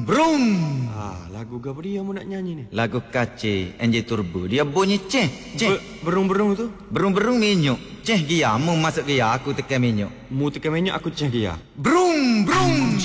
brum. Lagu apa dia mu nak nyanyi ni? Lagu Kace, NJ Turbo. Dia bunyi ceh, ceh. Berung-berung tu? Berung-berung minyak. Ceh gia, mu masuk gia, aku tekan minyak. Mu tekan minyak, aku ceh dia. Brum, brum.